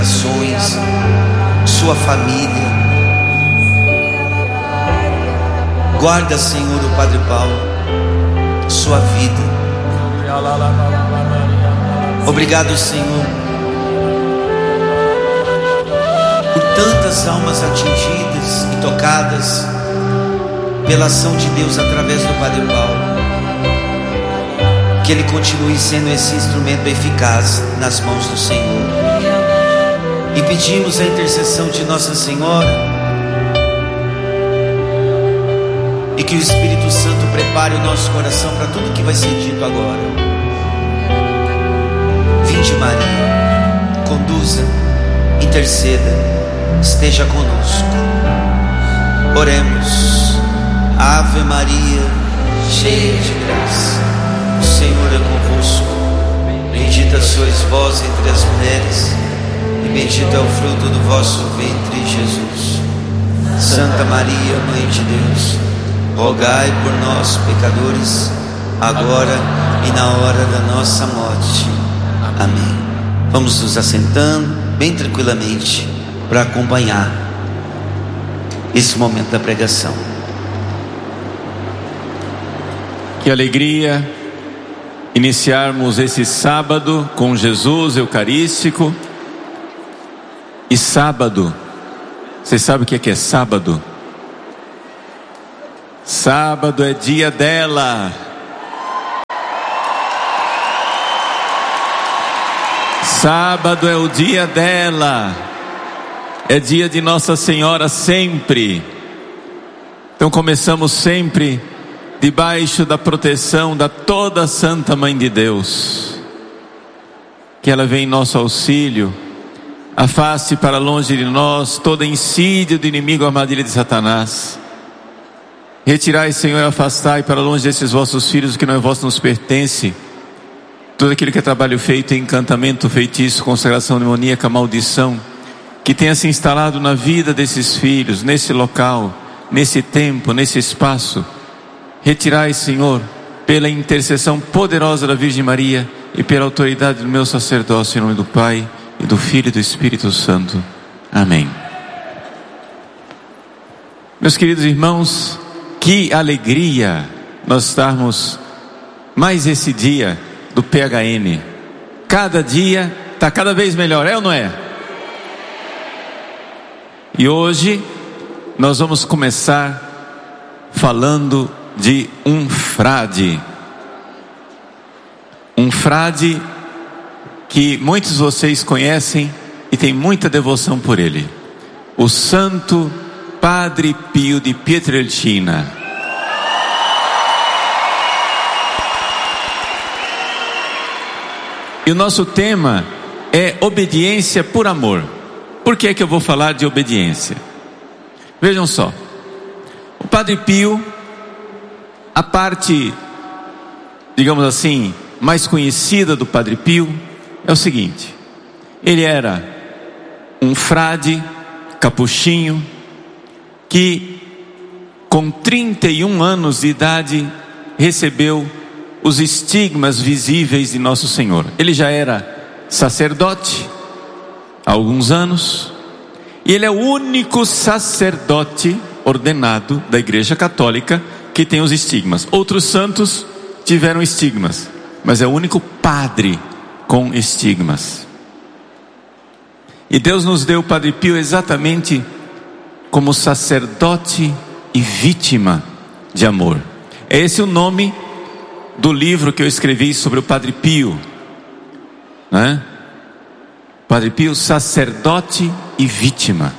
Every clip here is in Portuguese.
sua família. Guarda, Senhor, o Padre Paulo, sua vida. Obrigado, Senhor, por tantas almas atingidas e tocadas pela ação de Deus através do Padre Paulo. Que ele continue sendo esse instrumento eficaz nas mãos do Senhor. E pedimos a intercessão de Nossa Senhora, e que o Espírito Santo prepare o nosso coração para tudo que vai ser dito agora. Vinde, Maria, conduza, interceda, esteja conosco. Oremos. Ave Maria, cheia de graça, o Senhor é convosco. Bendita sois vós entre as mulheres, e bendito é o fruto do vosso ventre, Jesus. Santa Maria, Mãe de Deus, rogai por nós, pecadores, agora e na hora da nossa morte. Amém. Vamos nos assentando bem tranquilamente para acompanhar esse momento da pregação. Que alegria iniciarmos esse sábado com Jesus Eucarístico. E sábado, vocês sabem o que é sábado? Sábado é dia dela. Sábado é o dia dela. É dia de Nossa Senhora sempre. Então começamos sempre debaixo da proteção da toda Santa Mãe de Deus. Que ela venha em nosso auxílio, afaste para longe de nós toda insídia do inimigo, armadilha de Satanás. Retirai, Senhor, e afastai para longe desses vossos filhos o que não é vosso nos pertence. Tudo aquilo que é trabalho feito, encantamento, feitiço, consagração demoníaca, maldição, que tenha se instalado na vida desses filhos, nesse local, nesse tempo, nesse espaço. Retirai, Senhor, pela intercessão poderosa da Virgem Maria e pela autoridade do meu sacerdócio, em nome do Pai, e do Filho e do Espírito Santo. Amém. Meus queridos irmãos, que alegria nós estarmos mais esse dia do PHN. Cada dia está cada vez melhor, é ou não é? E hoje nós vamos começar falando de um frade. Um frade que muitos de vocês conhecem e tem muita devoção por ele. O Santo Padre Pio de Pietrelcina. E o nosso tema é obediência por amor. Por que é que eu vou falar de obediência? Vejam só, o Padre Pio, a parte, digamos assim, mais conhecida do Padre Pio é o seguinte: ele era um frade capuchinho que com 31 anos de idade recebeu os estigmas visíveis de Nosso Senhor. Ele já era sacerdote há alguns anos, e ele é o único sacerdote ordenado da Igreja Católica que tem os estigmas. Outros santos tiveram estigmas, mas é o único padre com estigmas. E Deus nos deu o Padre Pio exatamente como sacerdote e vítima de amor. É esse o nome do livro que eu escrevi sobre o Padre Pio, né? Padre Pio, sacerdote e vítima.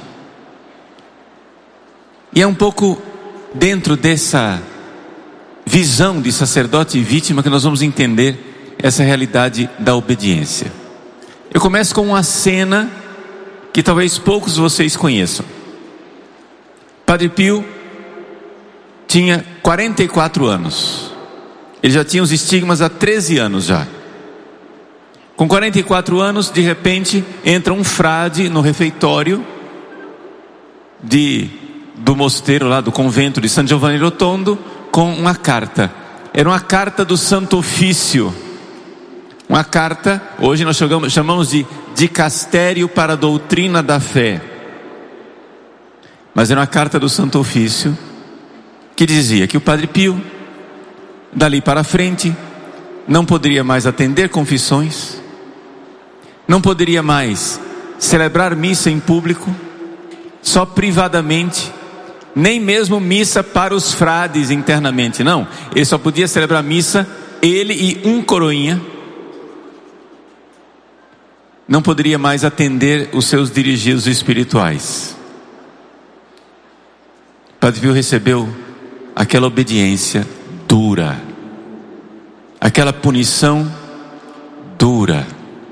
E é um pouco dentro dessa visão de sacerdote e vítima que nós vamos entender essa realidade da obediência. Eu começo com uma cena que talvez poucos de vocês conheçam. Padre Pio tinha 44 anos. Ele já tinha os estigmas há 13 anos já. Com 44 anos, de repente, entra um frade no refeitório do mosteiro lá, do convento de San Giovanni Rotondo, com uma carta. Era uma carta do Santo Ofício. uma carta, hoje nós chamamos de Dicastério para a Doutrina da Fé. Mas era uma carta do Santo Ofício, que dizia que o Padre Pio, dali para frente, não poderia mais atender confissões, não poderia mais celebrar missa em público, só privadamente, nem mesmo missa para os frades internamente, não. Ele só podia celebrar missa, ele e um coroinha. Não poderia mais atender os seus dirigidos espirituais. Padre Pio recebeu aquela obediência dura, aquela punição dura,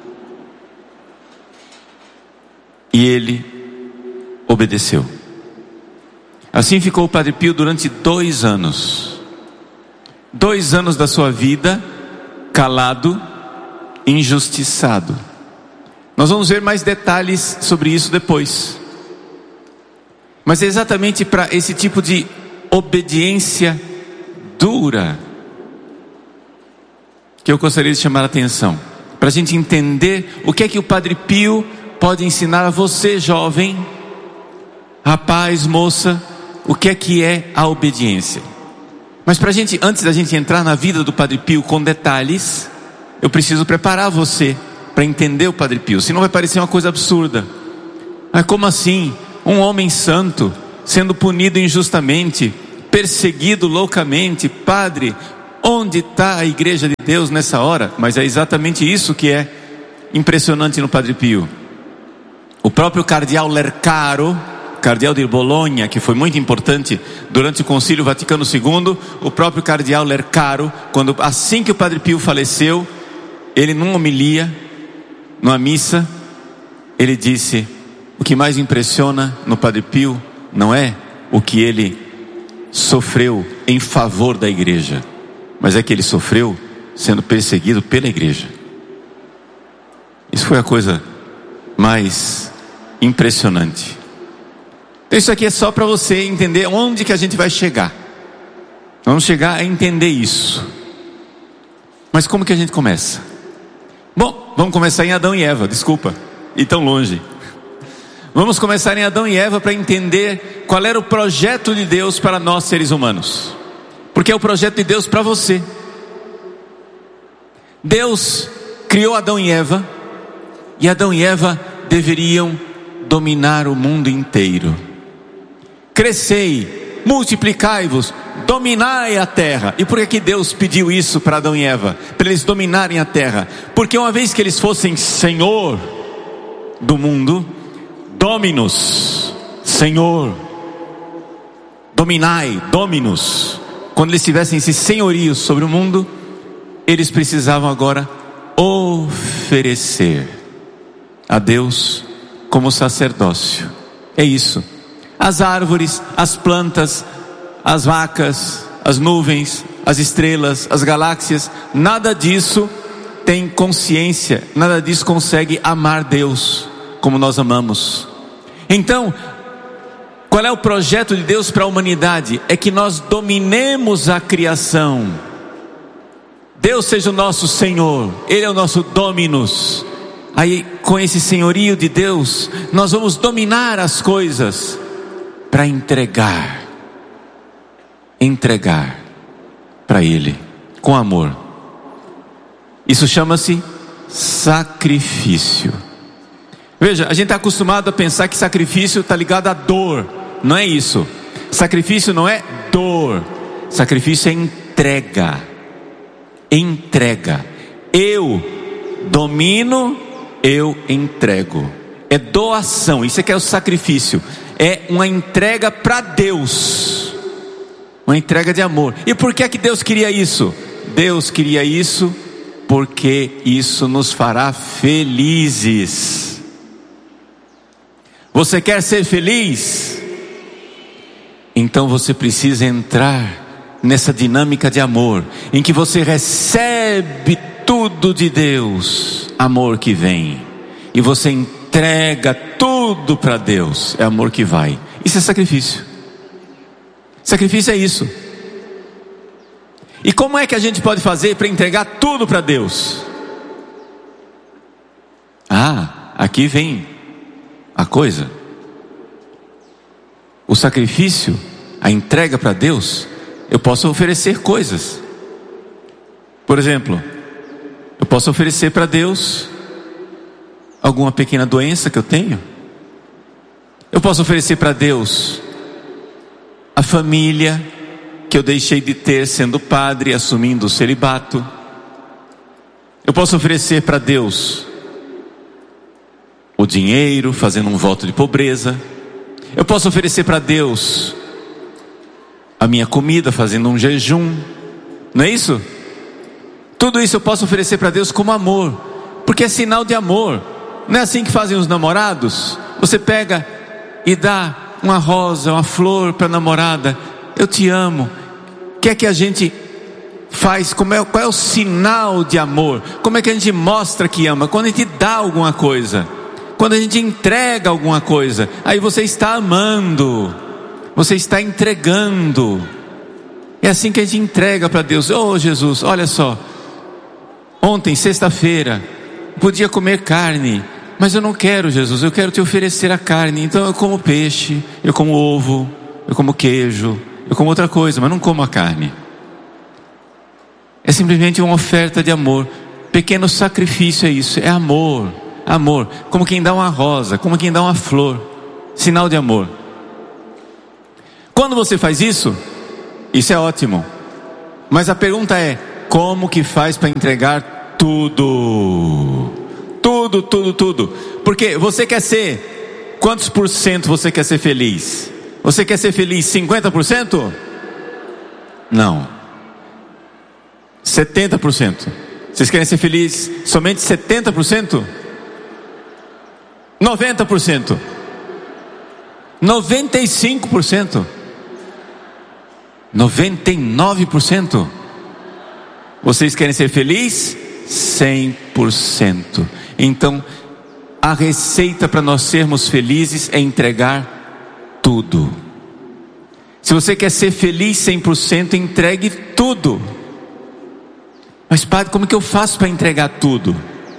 e ele obedeceu. Assim ficou o Padre Pio durante 2 anos. 2 anos da sua vida calado, injustiçado. Nós vamos ver mais detalhes sobre isso depois. Mas é exatamente para esse tipo de obediência dura que eu gostaria de chamar a atenção, para a gente entender o que é que o Padre Pio pode ensinar a você, jovem, rapaz, moça, o que é a obediência. Mas antes da gente entrar na vida do Padre Pio com detalhes, eu preciso preparar você para entender o Padre Pio, senão vai parecer uma coisa absurda. Mas como assim? Um homem santo sendo punido injustamente, perseguido loucamente. Padre, onde está a igreja de Deus nessa hora? Mas é exatamente isso que é impressionante no Padre Pio. O próprio cardeal Lercaro, cardeal de Bolonha, que foi muito importante durante o Concílio Vaticano II, o próprio cardeal Lercaro, assim que o Padre Pio faleceu, ele numa homilia, numa missa, ele disse: o que mais impressiona no Padre Pio não é o que ele sofreu em favor da igreja, mas é que ele sofreu sendo perseguido pela igreja. Isso foi a coisa mais impressionante. Então isso aqui é só para você entender onde que a gente vai chegar. Vamos chegar a entender isso. Mas como que a gente começa? Bom, vamos começar em Adão e Eva, desculpa, ir tão longe. Vamos começar em Adão e Eva para entender qual era o projeto de Deus para nós seres humanos. Porque é o projeto de Deus para você. Deus criou Adão e Eva deveriam dominar o mundo inteiro. Crescei, multiplicai-vos, dominai a terra. E por que Deus pediu isso para Adão e Eva? Para eles dominarem a terra. Porque uma vez que eles fossem Senhor do mundo, Dominus, Senhor, dominai, Dominus, quando eles tivessem esse senhorio sobre o mundo, eles precisavam agora oferecer a Deus como sacerdócio. É isso. As árvores, as plantas, as vacas, as nuvens, as estrelas, as galáxias, nada disso tem consciência, nada disso consegue amar Deus como nós amamos. Então, qual é o projeto de Deus para a humanidade? É que nós dominemos a criação. Deus seja o nosso Senhor, Ele é o nosso Dominus. Aí, com esse senhorio de Deus, nós vamos dominar as coisas para entregar para Ele, com amor. Isso chama-se sacrifício. Veja, a gente está acostumado a pensar que sacrifício está ligado à dor. Não é isso. Sacrifício não é dor. Sacrifício é entrega. Entrega. Eu domino, eu entrego. É doação. Isso é que é o sacrifício. É uma entrega para Deus. Uma entrega de amor. E por que é que Deus queria isso? Deus queria isso porque isso nos fará felizes. Você quer ser feliz? Então você precisa entrar nessa dinâmica de amor, em que você recebe tudo de Deus, amor que vem, e você entrega tudo para Deus, é amor que vai. Isso é sacrifício. Sacrifício é isso. E como é que a gente pode fazer para entregar tudo para Deus? Aqui vem a coisa. O sacrifício, a entrega para Deus, eu posso oferecer coisas. Por exemplo, eu posso oferecer para Deus alguma pequena doença que eu tenho. Eu posso oferecer para Deus a família que eu deixei de ter sendo padre, assumindo o celibato. Eu posso oferecer para Deus o dinheiro, fazendo um voto de pobreza. Eu posso oferecer para Deus a minha comida, fazendo um jejum. Não é isso? Tudo isso eu posso oferecer para Deus como amor, porque é sinal de amor. Não é assim que fazem os namorados? Você pega e dá uma rosa, uma flor para a namorada. Eu te amo. O que é que a gente faz? Qual é o sinal de amor? Como é que a gente mostra que ama? Quando a gente dá alguma coisa, quando a gente entrega alguma coisa, aí você está amando, você está entregando. É assim que a gente entrega para Deus. Oh Jesus, olha só, ontem, sexta-feira, podia comer carne, mas eu não quero, Jesus, eu quero te oferecer a carne. Então eu como peixe, eu como ovo, eu como queijo, eu como outra coisa, mas não como a carne. É simplesmente uma oferta de amor. Pequeno sacrifício é isso, é amor. Amor, como quem dá uma rosa, como quem dá uma flor, sinal de amor. Quando você faz isso é ótimo. Mas a pergunta é, como que faz para entregar tudo? Tudo. Porque você quer ser, quantos por cento você quer ser feliz? Você quer ser feliz 50%? Não. 70%. Vocês querem ser felizes somente 70%? 90%? 95%? 99%? Vocês querem ser felizes? 100%. Então, a receita para nós sermos felizes é entregar tudo. Se você quer ser feliz 100%, entregue tudo. Mas padre, como que eu faço para entregar tudo?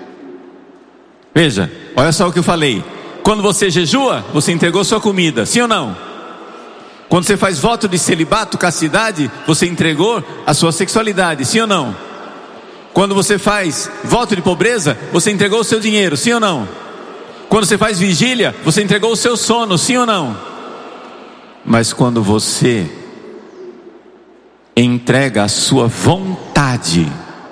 Veja, olha só o que eu falei. Quando você jejua, você entregou sua comida, sim ou não? Quando você faz voto de celibato, castidade, você entregou a sua sexualidade, sim ou não? Quando você faz voto de pobreza, você entregou o seu dinheiro, sim ou não? Quando você faz vigília, você entregou o seu sono, sim ou não? Mas quando você entrega a sua vontade,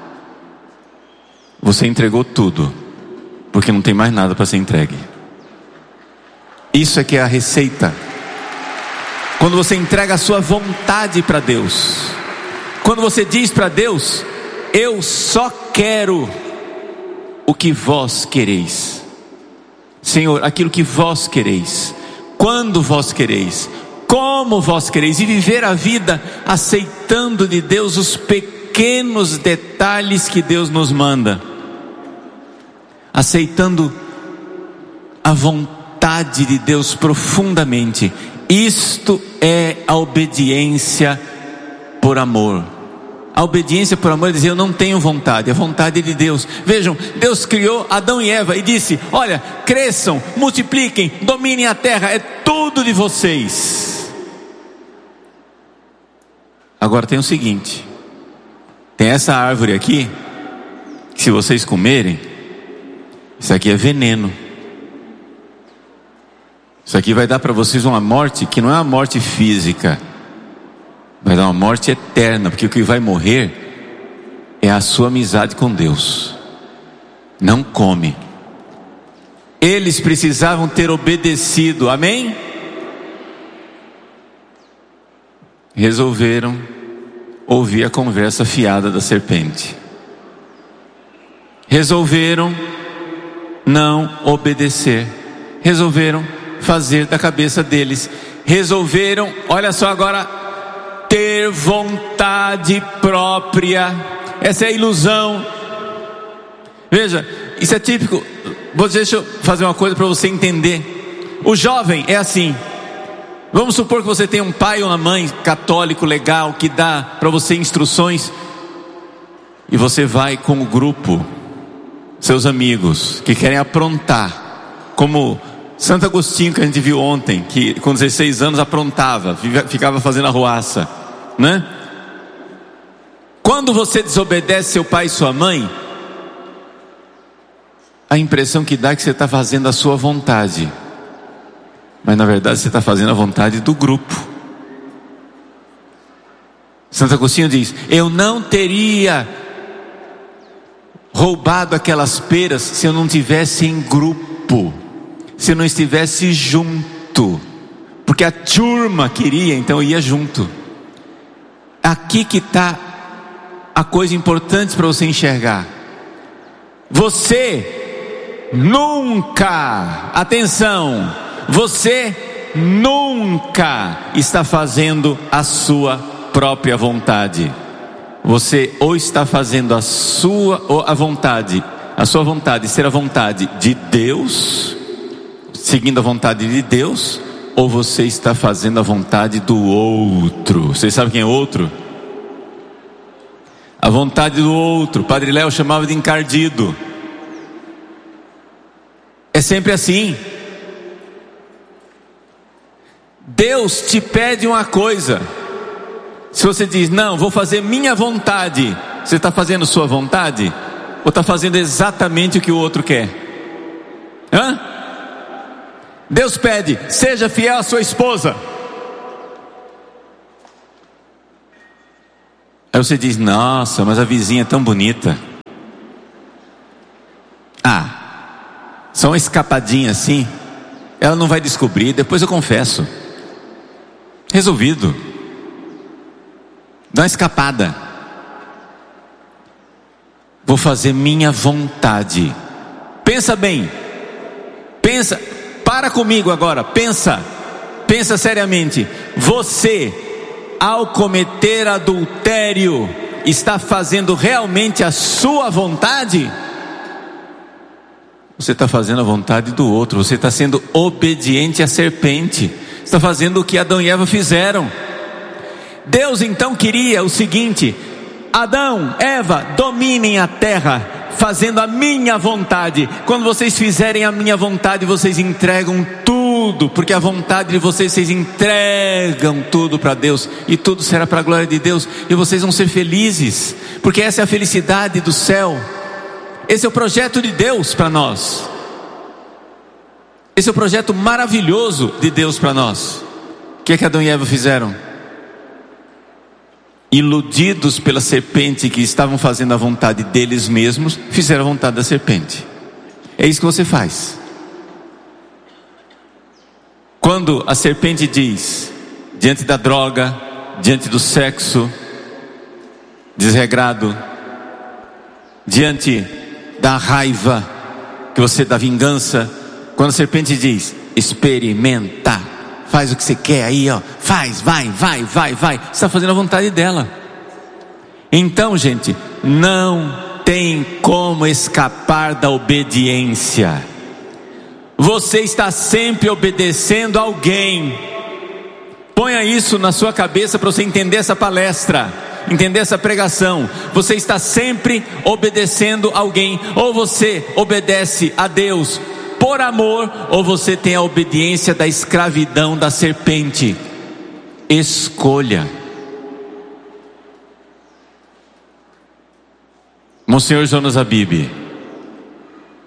você entregou tudo, porque não tem mais nada para ser entregue. Isso é que é a receita. Quando você entrega a sua vontade para Deus, quando você diz para Deus: eu só quero o que vós quereis, Senhor, aquilo que vós quereis, quando vós quereis, como vós quereis, e viver a vida aceitando de Deus os pequenos detalhes que Deus nos manda, aceitando a vontade de Deus profundamente. Isto é a obediência por amor. A obediência por amor é dizer: eu não tenho vontade, a vontade é de Deus. Vejam, Deus criou Adão e Eva e disse: olha, cresçam, multipliquem, dominem a terra, é tudo de vocês. Agora tem o seguinte: tem essa árvore aqui, que se vocês comerem, isso aqui é veneno. Isso aqui vai dar para vocês uma morte que não é uma morte física, vai dar uma morte eterna, porque o que vai morrer é a sua amizade com Deus. Não come. Eles precisavam ter obedecido, amém? Resolveram ouvir a conversa fiada da serpente. Resolveram não obedecer. Resolveram fazer da cabeça deles. Resolveram, olha só agora, ter vontade própria. Essa é a ilusão. Veja, isso é típico. Deixa eu fazer uma coisa para você entender. O jovem é assim. Vamos supor que você tem um pai ou uma mãe católico legal, que dá para você instruções, e você vai com o grupo seus amigos que querem aprontar, como Santo Agostinho, que a gente viu ontem, que com 16 anos aprontava, ficava fazendo arruaça, né? Quando você desobedece seu pai e sua mãe, a impressão que dá é que você está fazendo a sua vontade, mas na verdade você está fazendo a vontade do grupo. Santo Agostinho diz: eu não teria roubado aquelas peras se eu não tivesse em grupo, se eu não estivesse junto, porque a turma queria, então eu ia junto. Aqui que está a coisa importante para você enxergar. Você nunca, atenção, você nunca está fazendo a sua própria vontade. Você ou está fazendo a sua vontade ser a vontade de Deus, seguindo a vontade de Deus, ou você está fazendo a vontade do outro. Vocês sabem quem é outro? A vontade do outro, Padre Léo chamava de encardido. É sempre assim. Deus te pede uma coisa, se você diz, não, vou fazer minha vontade, você está fazendo sua vontade? Ou está fazendo exatamente o que o outro quer? Deus pede, seja fiel à sua esposa. Aí você diz, nossa, mas a vizinha é tão bonita. Só uma escapadinha assim, ela não vai descobrir, depois eu confesso. Resolvido. Dá uma escapada. Vou fazer minha vontade. Pensa bem. Pensa, para comigo agora, pensa seriamente. Você, ao cometer adultério, está fazendo realmente a sua vontade? Você está fazendo a vontade do outro. Você está sendo obediente à serpente. Você está fazendo o que Adão e Eva fizeram. Deus então queria o seguinte: Adão, Eva, dominem a terra, fazendo a minha vontade. Quando vocês fizerem a minha vontade, vocês entregam tudo, porque a vontade de vocês entregam tudo para Deus, e tudo será para a glória de Deus, e vocês vão ser felizes, porque essa é a felicidade do céu. Esse é o projeto de Deus para nós. Esse é o projeto maravilhoso de Deus para nós. O que é que Adão e Eva fizeram? Iludidos pela serpente, que estavam fazendo a vontade deles mesmos, fizeram a vontade da serpente. É isso que você faz. Quando a serpente diz, diante da droga, diante do sexo desregrado, diante da raiva que você, da vingança, quando a serpente diz, experimenta, faz o que você quer aí, ó, faz, vai, você está fazendo a vontade dela. Então, gente, não tem como escapar da obediência. Você está sempre obedecendo alguém. Ponha isso na sua cabeça para você entender essa palestra, entender essa pregação. Você está sempre obedecendo alguém. Ou você obedece a Deus por amor, ou você tem a obediência da escravidão da serpente. Escolha. Monsenhor Jonas Abib,